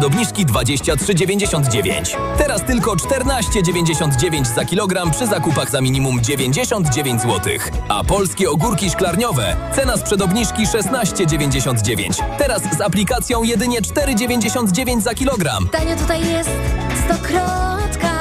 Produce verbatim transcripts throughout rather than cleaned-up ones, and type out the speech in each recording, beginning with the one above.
Obniżki dwadzieścia trzy dziewięćdziesiąt dziewięć. Teraz tylko czternaście dziewięćdziesiąt dziewięć za kilogram przy zakupach za minimum dziewięćdziesiąt dziewięć złotych. A polskie ogórki szklarniowe cena sprzed obniżki szesnaście dziewięćdziesiąt dziewięć. Teraz z aplikacją jedynie cztery dziewięćdziesiąt dziewięć za kilogram. Tanio tutaj jest stokrotka.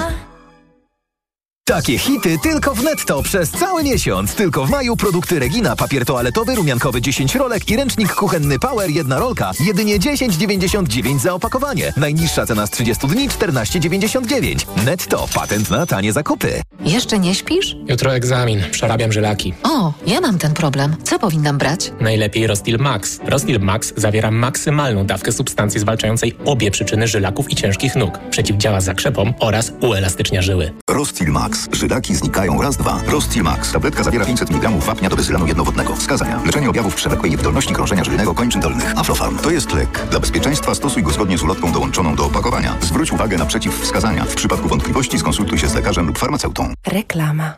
Takie hity tylko w Netto przez cały miesiąc. Tylko w maju produkty Regina, papier toaletowy, rumiankowy dziesięć rolek i ręcznik kuchenny Power jedna rolka. Jedynie dziesięć dziewięćdziesiąt dziewięć za opakowanie. Najniższa cena z trzydziestu dni czternaście dziewięćdziesiąt dziewięć. Netto. Patent na tanie zakupy. Jeszcze nie śpisz? Jutro egzamin. Przerabiam żylaki. O, ja mam ten problem. Co powinnam brać? Najlepiej Rostil Max. Rostil Max zawiera maksymalną dawkę substancji zwalczającej obie przyczyny żylaków i ciężkich nóg. Przeciwdziała zakrzepom oraz uelastycznia żyły. Rostil Max. Żylaki znikają raz, dwa. Rostil Max. Tabletka zawiera pięćset miligramów wapnia do bezylanu jednowodnego. Wskazania. Leczenie objawów przewlekłej niewydolności krążenia żylnego kończyn dolnych. Aflofarm. To jest lek. Dla bezpieczeństwa stosuj go zgodnie z ulotką dołączoną do opakowania. Zwróć uwagę na przeciwwskazania. W przypadku wątpliwości skonsultuj się z lekarzem lub farmaceutą. Reklama.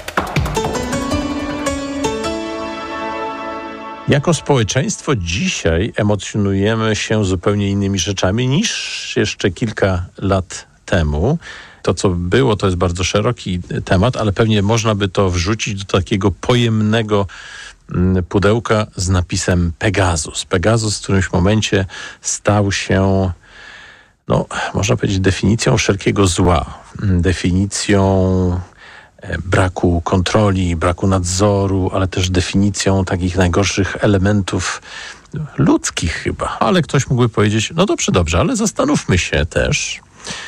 Jako społeczeństwo dzisiaj emocjonujemy się zupełnie innymi rzeczami niż jeszcze kilka lat temu. To, co było, to jest bardzo szeroki temat, ale pewnie można by to wrzucić do takiego pojemnego pudełka z napisem Pegasus. Pegasus w którymś momencie stał się, no, można powiedzieć, definicją wszelkiego zła. Definicją braku kontroli, braku nadzoru, ale też definicją takich najgorszych elementów ludzkich chyba. Ale ktoś mógłby powiedzieć, no dobrze, dobrze, ale zastanówmy się też,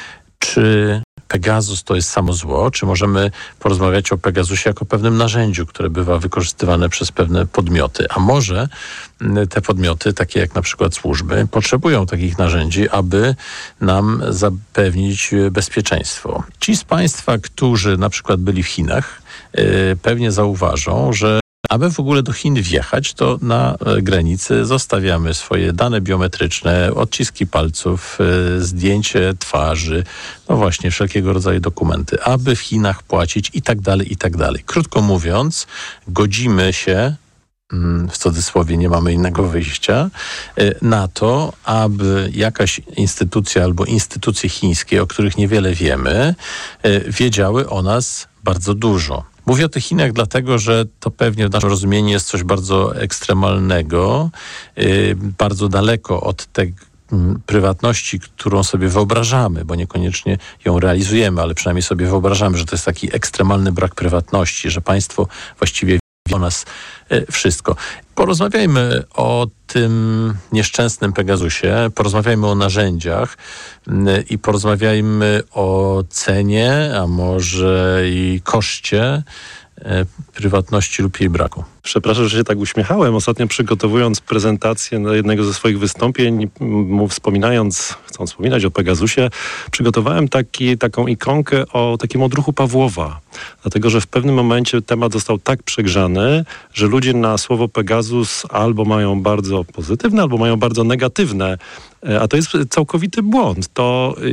czy Pegasus to jest samo zło, czy możemy porozmawiać o Pegasusie jako pewnym narzędziu, które bywa wykorzystywane przez pewne podmioty. A może te podmioty, takie jak na przykład służby, potrzebują takich narzędzi, aby nam zapewnić bezpieczeństwo. Ci z Państwa, którzy na przykład byli w Chinach, pewnie zauważą, że aby w ogóle do Chin wjechać, to na granicy zostawiamy swoje dane biometryczne, odciski palców, zdjęcie twarzy, no właśnie wszelkiego rodzaju dokumenty, aby w Chinach płacić i tak dalej, i tak dalej. Krótko mówiąc, godzimy się, w cudzysłowie nie mamy innego wyjścia, na to, aby jakaś instytucja albo instytucje chińskie, o których niewiele wiemy, wiedziały o nas bardzo dużo. Mówię o tych Chinach dlatego, że to pewnie w naszym rozumieniu jest coś bardzo ekstremalnego, yy, bardzo daleko od tej prywatności, którą sobie wyobrażamy, bo niekoniecznie ją realizujemy, ale przynajmniej sobie wyobrażamy, że to jest taki ekstremalny brak prywatności, że państwo właściwie wie o nas yy, wszystko. Porozmawiajmy o tym nieszczęsnym Pegasusie, porozmawiajmy o narzędziach yy, i porozmawiajmy o cenie, a może i koszcie yy, prywatności lub jej braku. Przepraszam, że się tak uśmiechałem. Ostatnio przygotowując prezentację na jednego ze swoich wystąpień, wspominając, chcąc wspominać o Pegasusie, przygotowałem taki, taką ikonkę o takim odruchu Pawłowa. Dlatego, że w pewnym momencie temat został tak przegrzany, że ludzie na słowo Pegasus albo mają bardzo pozytywne, albo mają bardzo negatywne, a to jest całkowity błąd. To